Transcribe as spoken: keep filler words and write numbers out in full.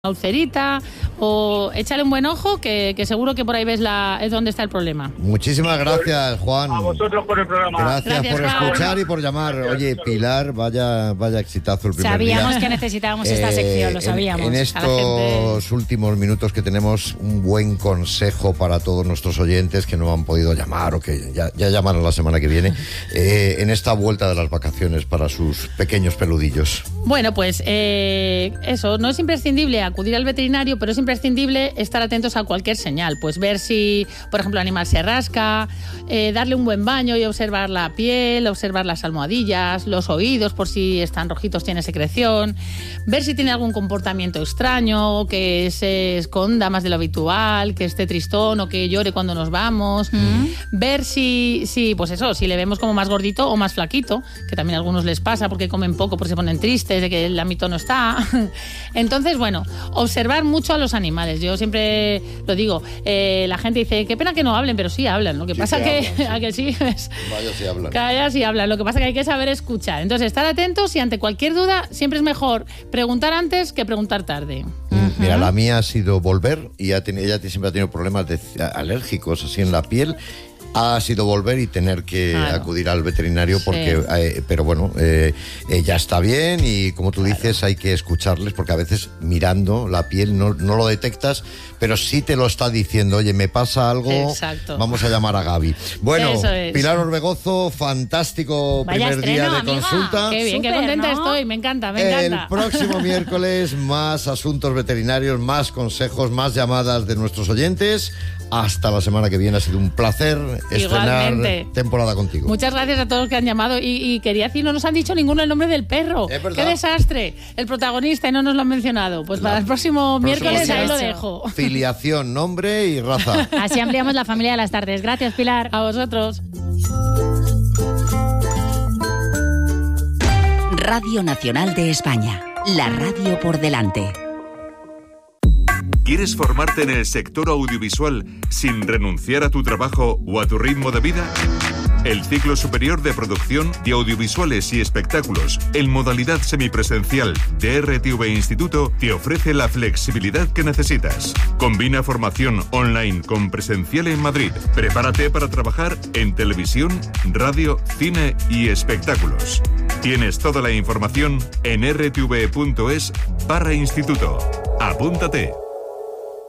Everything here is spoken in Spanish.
ulcerita, o échale un buen ojo que, que seguro que por ahí ves la es donde está el problema. Muchísimas gracias, Juan. A vosotros por el programa. Gracias, Gracias, por Juan. escuchar y por llamar. Gracias, Oye, saludos. Pilar, vaya vaya exitazo el primer día. Sabíamos que necesitábamos esta Eh, sección, lo en- sabíamos. En, A la estos gente. últimos minutos que tenemos, un buen consejo para todos nuestros oyentes que no han podido llamar o que ya, ya llamarán la semana que viene, eh, en esta vuelta de las vacaciones para sus pequeños peludillos. Bueno, pues eh, eso, no es imprescindible acudir al veterinario, pero es imprescindible estar atentos a cualquier señal. Pues ver si, por ejemplo, el animal se rasca, eh, darle un buen baño y observar la piel, observar las almohadillas, los oídos por si están rojitos, tiene secreción, ver si tiene algún comportamiento extraño, que se esconda más de lo habitual, que esté tristón o que llore cuando nos vamos, Mm. ver si, si, pues eso, si le vemos como más gordito o más flaquito, que también a algunos les pasa porque comen poco, porque se ponen tristes de que el amito no está. Entonces, bueno, observar mucho a los animales. Yo siempre lo digo, eh, la gente dice, qué pena que no hablen, pero sí hablan. Lo que Sí pasa que que, hablan, sí. a que sí, es, Vaya si hablan. Calla si hablan. Lo que pasa es que hay que saber escuchar. Entonces, estar atentos y ante cualquier duda siempre es mejor preguntar antes que preguntar tarde. Mira, la mía ha sido volver y ha teni- ella siempre ha tenido problemas de, alérgicos así en la piel. Ha sido volver y tener que Claro. acudir al veterinario Sí. porque, eh, pero bueno, eh, eh, ya está bien y como tú dices hay que escucharles porque a veces mirando la piel no, no lo detectas, pero sí te lo está diciendo, oye, me pasa algo, Exacto. vamos a llamar a Gaby. Bueno, Eso es. Pilar Orbegozo, fantástico Vaya primer día estreno, de amiga. consulta. Qué bien, qué Súper, contenta ¿no? estoy. Me encanta, me El encanta. próximo miércoles más asuntos veterinarios, más consejos, más llamadas de nuestros oyentes. Hasta la semana que viene. Ha sido un placer estrenar Igualmente. temporada contigo. Muchas gracias a todos los que han llamado y, y quería decir, no nos han dicho ninguno el nombre del perro. Es verdad. ¡Qué desastre! El protagonista y no nos lo han mencionado. Pues para el próximo miércoles ahí lo dejo. Filiación, nombre y raza. Así ampliamos la familia de las tardes. Gracias, Pilar. A vosotros. Radio Nacional de España, la radio por delante. ¿Quieres formarte en el sector audiovisual sin renunciar a tu trabajo o a tu ritmo de vida? El ciclo superior de producción de audiovisuales y espectáculos en modalidad semipresencial de R T V Instituto te ofrece la flexibilidad que necesitas. Combina formación online con presencial en Madrid. Prepárate para trabajar en televisión, radio, cine y espectáculos. Tienes toda la información en r t v punto es barra instituto. Apúntate.